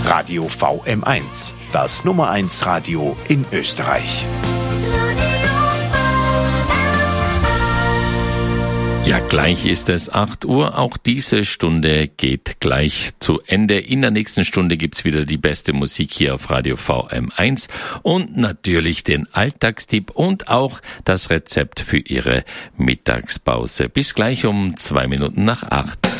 Radio VM1, das Nummer 1 Radio in Österreich. Ja, gleich ist es 8 Uhr. Auch diese Stunde geht gleich zu Ende. In der nächsten Stunde gibt's wieder die beste Musik hier auf Radio VM1 und natürlich den Alltagstipp und auch das Rezept für Ihre Mittagspause. Bis gleich um 2 Minuten nach 8.